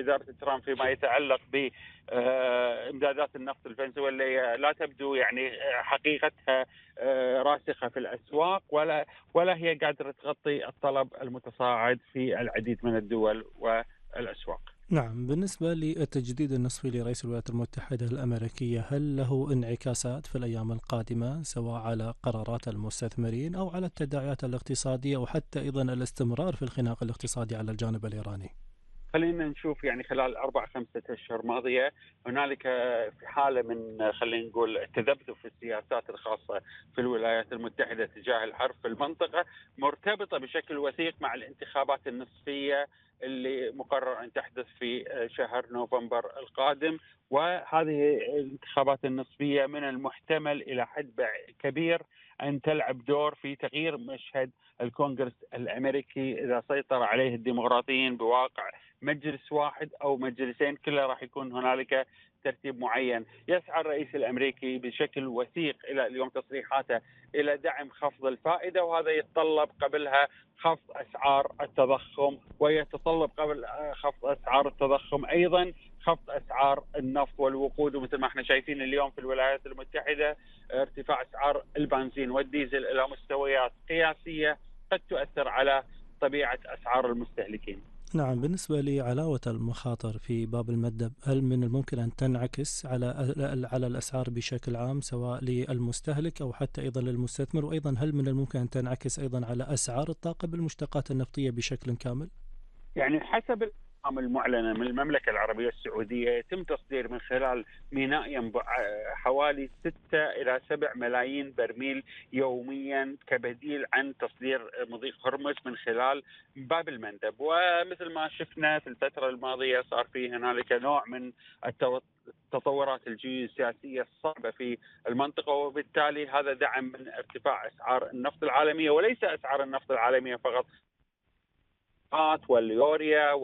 إدارة ترامب فيما يتعلق بإمدادات النفط الفنزويلية لا تبدو يعني حقيقتها راسخة في الأسواق، ولا هي قادرة تغطي الطلب المتصاعد في العديد من الدول والأسواق. نعم، بالنسبة للتجديد النصفي لرئيس الولايات المتحدة الأمريكية، هل له انعكاسات في الأيام القادمة سواء على قرارات المستثمرين أو على التداعيات الاقتصادية وحتى أيضا الاستمرار في الخناق الاقتصادي على الجانب الإيراني؟ خلينا نشوف يعني خلال 4-5 أشهر ماضية هنالك في حالة من خلينا نقول التذبذب في السياسات الخاصة في الولايات المتحدة تجاه الحرب في المنطقة، مرتبطة بشكل وثيق مع الانتخابات النصفية اللي مقرر أن تحدث في شهر نوفمبر القادم. وهذه الانتخابات النصفية من المحتمل إلى حد كبير أن تلعب دور في تغيير مشهد الكونغرس الأمريكي إذا سيطر عليه الديمقراطيين بواقع مجلس واحد أو مجلسين، كله راح يكون هنالك ترتيب معين. يسعى الرئيس الأمريكي بشكل وثيق إلى اليوم تصريحاته إلى دعم خفض الفائدة، وهذا يتطلب قبلها خفض أسعار التضخم، ويتطلب قبل خفض أسعار التضخم أيضا خفض أسعار النفط والوقود. ومثل ما احنا شايفين اليوم في الولايات المتحدة ارتفاع أسعار البنزين والديزل إلى مستويات قياسية قد تؤثر على طبيعة أسعار المستهلكين. نعم، بالنسبة لعلاوة المخاطر في باب المندب، هل من الممكن أن تنعكس على الأسعار بشكل عام سواء للمستهلك أو حتى أيضا للمستثمر؟ وأيضا هل من الممكن أن تنعكس أيضا على أسعار الطاقة بالمشتقات النفطية بشكل كامل؟ يعني حسب الأرقام المعلنة من المملكة العربية السعودية، يتم تصدير من خلال ميناء ينبع حوالي 6 إلى 7 ملايين برميل يوميا كبديل عن تصدير مضيق هرمز من خلال باب المندب. ومثل ما شفنا في الفترة الماضية صار في هنالك نوع من التطورات الجيوسياسية الصعبة في المنطقة، وبالتالي هذا دعم من ارتفاع أسعار النفط العالمية، وليس أسعار النفط العالمية فقط، واليوريا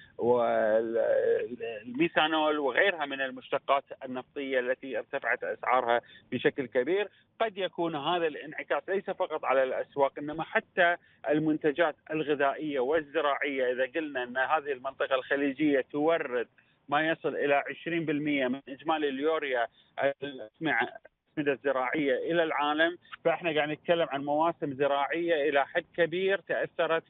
والميثانول وغيرها من المشتقات النفطية التي ارتفعت أسعارها بشكل كبير. قد يكون هذا الانعكاس ليس فقط على الأسواق، إنما حتى المنتجات الغذائية والزراعية. إذا قلنا أن هذه المنطقة الخليجية تورد ما يصل إلى 20% من إجمالي اليوريا الأسمدة الزراعية إلى العالم، فإحنا قاعد نتكلم عن مواسم زراعية إلى حد كبير تأثرت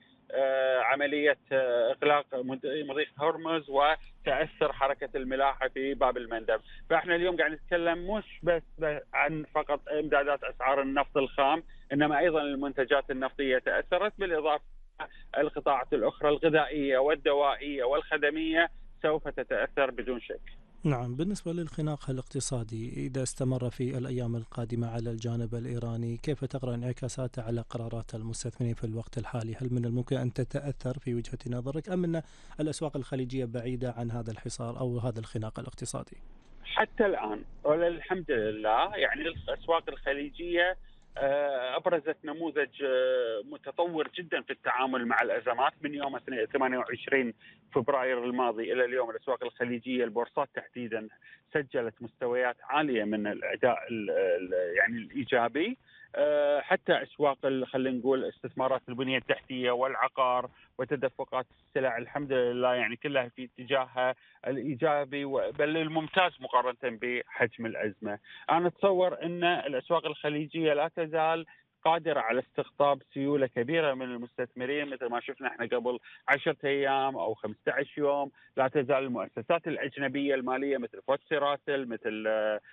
عملية إغلاق مضيق هرمز وتأثر حركة الملاحة في باب المندب. فإحنا اليوم قاعد نتكلم مش بس عن فقط إمدادات أسعار النفط الخام، إنما أيضا المنتجات النفطية تأثرت، بالإضافة القطاعات الأخرى الغذائية والدوائية والخدمية سوف تتأثر بدون شك. نعم، بالنسبة للخناق الاقتصادي إذا استمر في الأيام القادمة على الجانب الإيراني، كيف تقرأ انعكاساته على قرارات المستثمرين في الوقت الحالي؟ هل من الممكن أن تتأثر في وجهة نظرك، أم أن الأسواق الخليجية بعيدة عن هذا الحصار أو هذا الخناق الاقتصادي؟ حتى الآن والحمد لله يعني الأسواق الخليجية أبرزت نموذج متطور جدا في التعامل مع الأزمات. من يوم 28 فبراير الماضي إلى اليوم الأسواق الخليجية البورصات تحديدا سجلت مستويات عالية من الأداء يعني الإيجابي. حتى أسواق خلينا نقول استثمارات البنية التحتية والعقار وتدفقات السلع الحمد لله يعني كلها في اتجاهها الإيجابي بل الممتاز مقارنة بحجم الأزمة. أنا أتصور أن الأسواق الخليجية لا تزال قادرة على استقطاب سيولة كبيرة من المستثمرين، مثل ما شفنا احنا قبل 10 أيام أو 15 يوم. لا تزال المؤسسات الأجنبية المالية مثل فوتسي راسل، مثل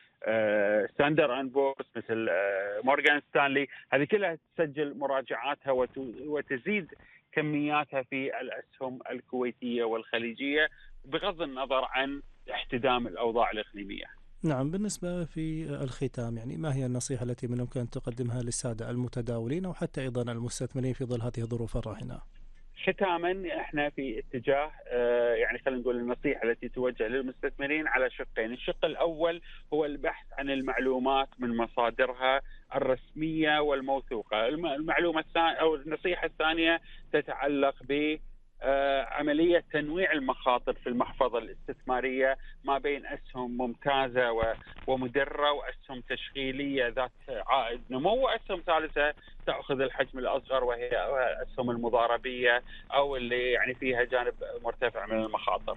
ستاندر أند بورس، مثل مورغان ستانلي، هذه كلها تسجل مراجعاتها وتزيد كمياتها في الأسهم الكويتية والخليجية بغض النظر عن احتدام الأوضاع الإقليمية. نعم، بالنسبة في الختام، يعني ما هي النصيحة التي من الممكن أن تقدمها للسادة المتداولين أو حتى أيضا المستثمرين في ظل هذه الظروف الراهنة؟ ختاما احنا في اتجاه يعني خلينا نقول النصيحة التي توجه للمستثمرين على شقين. الشق الأول هو البحث عن المعلومات من مصادرها الرسمية والموثوقة. المعلومة الثانية أو النصيحة الثانية تتعلق ب عملية تنويع المخاطر في المحفظة الاستثمارية ما بين أسهم ممتازة ومدرة وأسهم تشغيلية ذات عائد نمو، وأسهم ثالثة تأخذ الحجم الأصغر وهي أسهم المضاربية أو اللي يعني فيها جانب مرتفع من المخاطر.